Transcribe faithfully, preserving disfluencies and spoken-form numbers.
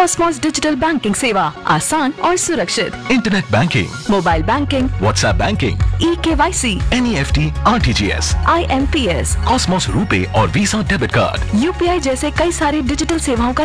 Cosmos digital banking सेवा, आसान और सुरक्षित। Internet banking, mobile banking, WhatsApp banking, e KYC, N E F T, R T G S, I am P S, Cosmos RuPay और visa debit card. U P I जैसे कई सारी digital सेवाओं का